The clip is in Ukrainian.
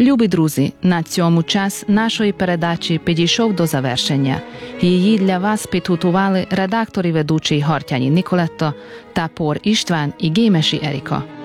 Любі друзі, на цьому час нашої передачі підійшов до завершення. Її для вас підготували редактор і ведучий Гартянyi Nicoletto та Por István і Gémesi Erika.